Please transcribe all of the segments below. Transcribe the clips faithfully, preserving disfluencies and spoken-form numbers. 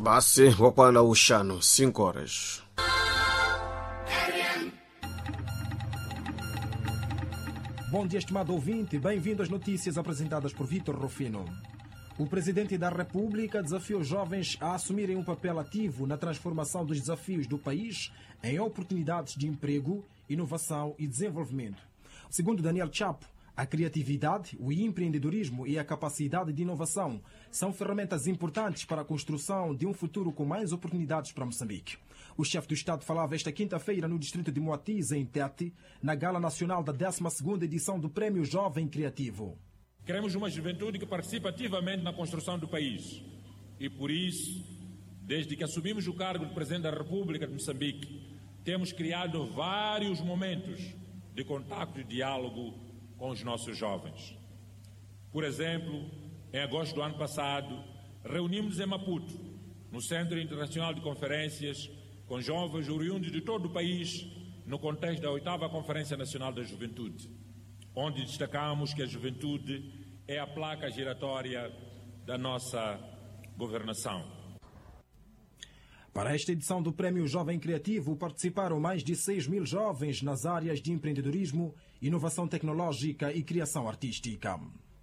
Basi wakwana ushano cinco horas. Bom dia, estimado ouvinte. Bem-vindo às notícias apresentadas por Vítor Rufino. O Presidente da República desafiou jovens a assumirem um papel ativo na transformação dos desafios do país em oportunidades de emprego, inovação e desenvolvimento. Segundo Daniel Chapo, a criatividade, o empreendedorismo e a capacidade de inovação são ferramentas importantes para a construção de um futuro com mais oportunidades para Moçambique. O chefe do Estado falava esta quinta-feira no distrito de Moatize, em Tete, na Gala Nacional da décima segunda edição do Prémio Jovem Criativo. Queremos uma juventude que participe ativamente na construção do país. E por isso, desde que assumimos o cargo de Presidente da República de Moçambique, temos criado vários momentos de contacto e diálogo com os nossos jovens. Por exemplo, em agosto do ano passado, reunimos em Maputo, no Centro Internacional de Conferências, com jovens oriundos de todo o país, no contexto da oitava Conferência Nacional da Juventude, onde destacamos que a juventude é a placa giratória da nossa governação. Para esta edição do Prémio Jovem Criativo, participaram mais de seis mil jovens nas áreas de empreendedorismo, inovação tecnológica e criação artística.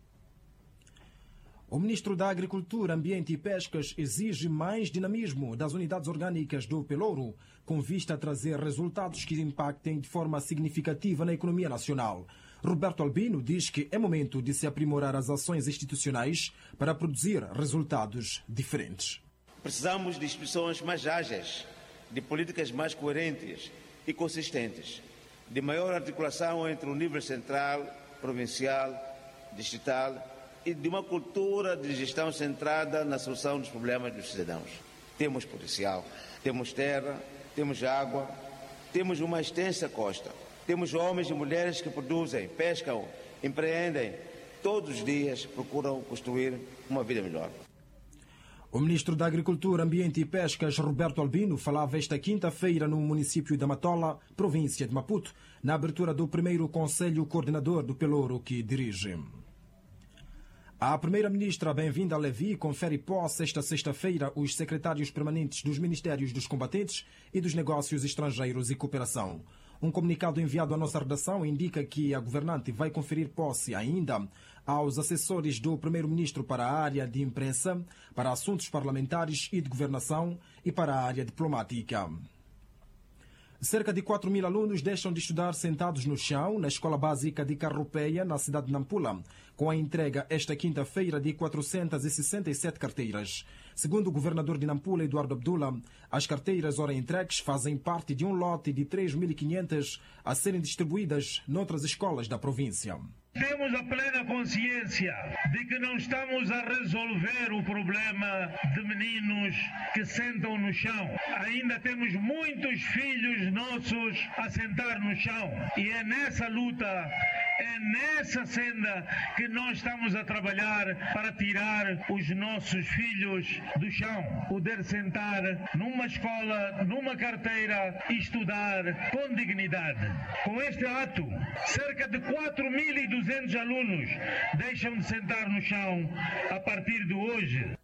O Ministro da Agricultura, Ambiente e Pescas exige mais dinamismo das unidades orgânicas do Pelouro, com vista a trazer resultados que impactem de forma significativa na economia nacional. Roberto Albino diz que é momento de se aprimorar as ações institucionais para produzir resultados diferentes. Precisamos de instituições mais ágeis, de políticas mais coerentes e consistentes, de maior articulação entre o nível central, provincial, distrital e de uma cultura de gestão centrada na solução dos problemas dos cidadãos. Temos potencial, temos terra, temos água, temos uma extensa costa, temos homens e mulheres que produzem, pescam, empreendem, todos os dias procuram construir uma vida melhor. O Ministro da Agricultura, Ambiente e Pescas, Roberto Albino, falava esta quinta-feira no município de Matola, província de Maputo, na abertura do primeiro Conselho Coordenador do Pelouro que dirige. A Primeira-Ministra Bem-vinda Levi confere posse esta sexta-feira os secretários permanentes dos Ministérios dos Combatentes e dos Negócios Estrangeiros e Cooperação. Um comunicado enviado à nossa redação indica que a governante vai conferir posse ainda aos assessores do Primeiro-Ministro para a área de imprensa, para assuntos parlamentares e de governação e para a área diplomática. Cerca de quatro mil alunos deixam de estudar sentados no chão na Escola Básica de Carropeia, na cidade de Nampula, com a entrega esta quinta-feira de quatrocentas e sessenta e sete carteiras. Segundo o governador de Nampula, Eduardo Abdullah, as carteiras ora entregues fazem parte de um lote de três mil e quinhentas a serem distribuídas noutras escolas da província. Temos a plena consciência de que não estamos a resolver o problema de meninos que sentam no chão. Ainda temos muitos filhos nossos a sentar no chão. E é nessa luta, é nessa senda que nós estamos a trabalhar para tirar os nossos filhos do chão. Poder sentar numa escola, numa carteira e estudar com dignidade. Com este ato, cerca de quatro mil e duzentos alunos deixam de sentar no chão a partir de hoje.